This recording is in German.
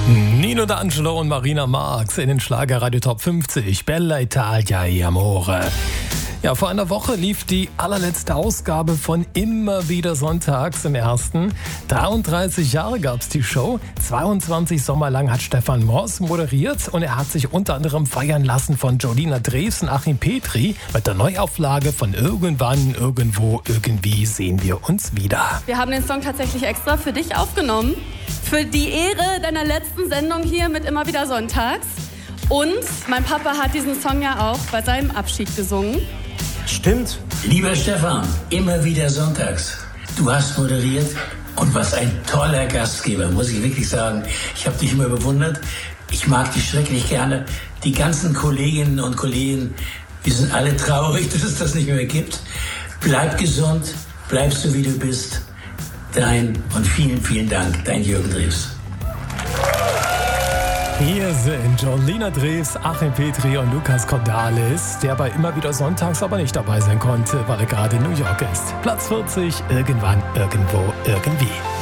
Nino D'Angelo und Marina Marx in den Schlagerradio Top 50. Bella Italia e Amore. Ja, vor einer Woche lief die allerletzte Ausgabe von Immer wieder sonntags im ersten. 33 Jahre gab's die Show. 22 Sommer lang hat Stefan Moss moderiert und er hat sich unter anderem feiern lassen von Jolina Drews und Achim Petri mit der Neuauflage von Irgendwann, Irgendwo, Irgendwie sehen wir uns wieder. Wir haben den Song tatsächlich extra für dich aufgenommen. Für die Ehre deiner letzten Sendung hier mit Immer wieder sonntags. Und mein Papa hat diesen Song ja auch bei seinem Abschied gesungen. Stimmt. Lieber Stefan, immer wieder sonntags. Du hast moderiert und warst ein toller Gastgeber, muss ich wirklich sagen. Ich habe dich immer bewundert. Ich mag dich schrecklich gerne. Die ganzen Kolleginnen und Kollegen, wir sind alle traurig, dass es das nicht mehr gibt. Bleib gesund, bleib so wie du bist. Dein und vielen, vielen Dank, dein Jürgen Drews. Hier sind Jolina Drews, Achim Petri und Lukas Cordalis, der bei Immer wieder sonntags aber nicht dabei sein konnte, weil er gerade in New York ist. Platz 40, Irgendwann, Irgendwo, Irgendwie.